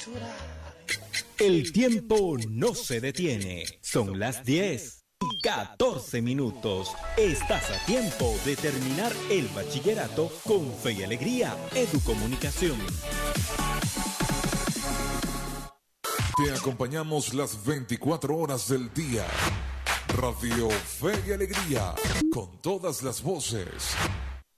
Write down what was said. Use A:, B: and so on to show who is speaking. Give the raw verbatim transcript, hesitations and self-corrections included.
A: El tiempo no se detiene. Son las diez y catorce minutos. Estás a tiempo de terminar el bachillerato con Fe y Alegría Educomunicación.
B: Te acompañamos las veinticuatro horas del día. Radio Fe y Alegría, con todas las voces.